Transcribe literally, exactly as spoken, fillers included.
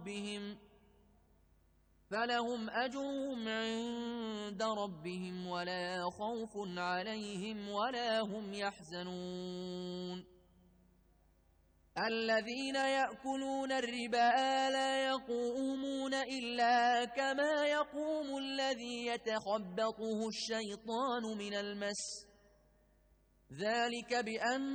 ربهم فلهم أجرهم عند ربهم ولا خوف عليهم ولا هم يحزنون الذين يأكلون الربا لا يقومون إلا كما يقوم الذي يتخبطه الشيطان من المس ذلك بأن